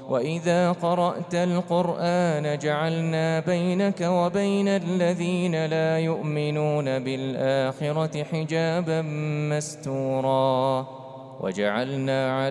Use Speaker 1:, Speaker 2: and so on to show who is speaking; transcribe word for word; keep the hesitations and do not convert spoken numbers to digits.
Speaker 1: وإذا قرأت القرآن جعلنا بينك وبين الذين لا يؤمنون بالآخرة حجابا مستورا وجعلنا